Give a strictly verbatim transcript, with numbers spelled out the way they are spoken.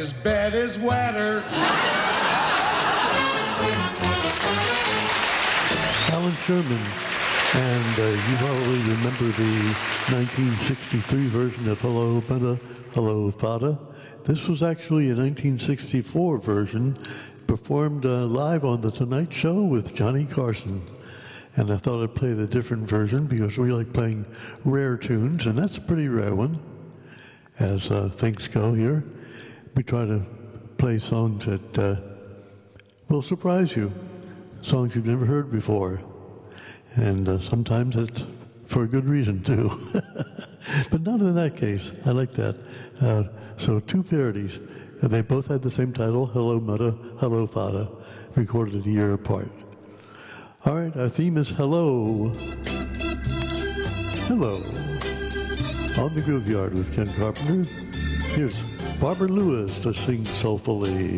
his bed is wetter. Alan Sherman. And uh, you probably remember the nineteen sixty-three version of Hello, Mother, Hello, Father. This was actually a nineteen sixty-four version performed uh, live on The Tonight Show with Johnny Carson. And I thought I'd play the different version because we like playing rare tunes, and that's a pretty rare one as uh, things go here. We try to play songs that uh, will surprise you, songs you've never heard before. And uh, sometimes it's for a good reason, too. But not in that case. I like that. Uh, so two parodies. And they both had the same title, Hello, Mother, Hello, Father, recorded a year apart. All right, our theme is Hello. Hello. On the Groove Yard with Ken Carpenter. Here's Barbara Lewis to sing soulfully.